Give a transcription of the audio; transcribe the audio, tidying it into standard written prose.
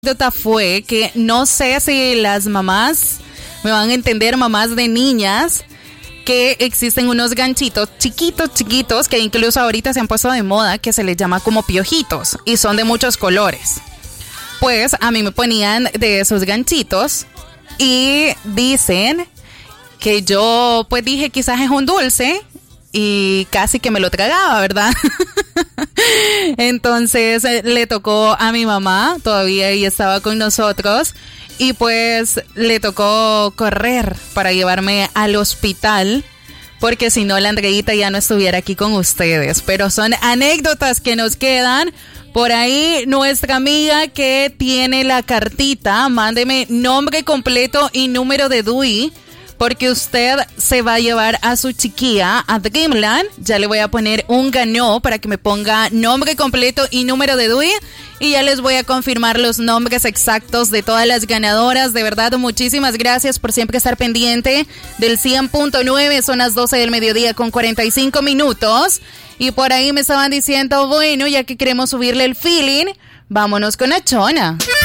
anécdota fue que no sé si las mamás me van a entender, mamás de niñas, que existen unos ganchitos chiquitos que incluso ahorita se han puesto de moda, que se les llama como piojitos y son de muchos colores. Pues a mí me ponían de esos ganchitos y dicen que yo pues dije quizás es un dulce y casi que me lo tragaba, ¿verdad? Entonces le tocó a mi mamá, todavía ella estaba con nosotros, y pues le tocó correr para llevarme al hospital, porque si no la Andreita ya no estuviera aquí con ustedes. Pero son anécdotas que nos quedan. Por ahí nuestra amiga que tiene la cartita, mándeme nombre completo y número de DUI, porque usted se va a llevar a su chiquilla a Dreamland. Ya le voy a poner un ganó para que me ponga nombre completo y número de DUI. Y ya les voy a confirmar los nombres exactos de todas las ganadoras. De verdad, muchísimas gracias por siempre estar pendiente del 100.9. Son las 12 del mediodía con 45 minutos. Y por ahí me estaban diciendo, bueno, ya que queremos subirle el feeling, vámonos con Achona.